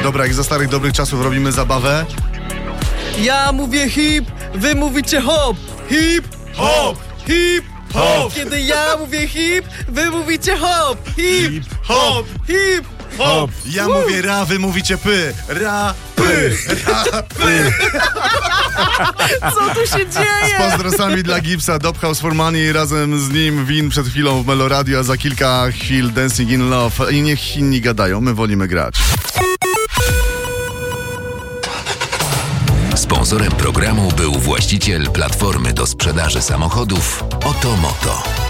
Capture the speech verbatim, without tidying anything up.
Dobra, jak za starych dobrych czasów robimy zabawę. Ja mówię hip, wy mówicie hop. Hip, Hop! hip, Hop! Kiedy ja mówię hip, wy mówicie hop. Hip, Hop! hip, Hop! Ja mówię ra, wy mówicie py. Ra, py. Ra, py. Co tu się Z dzieje? pozdrosami dla Gipsa, Dop House for Money, razem z nim Win przed chwilą w Meloradio, a za kilka chwil Dancing in Love. I niech inni gadają, my wolimy grać. Sponsorem programu był właściciel platformy do sprzedaży samochodów Oto Moto.